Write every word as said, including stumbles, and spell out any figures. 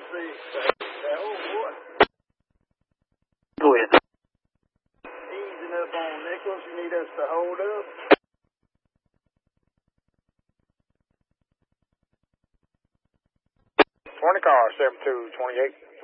see. Oh, boy. Go ahead. Easing up on Nichols. You need us to hold up? twenty car, seven two twenty-eight.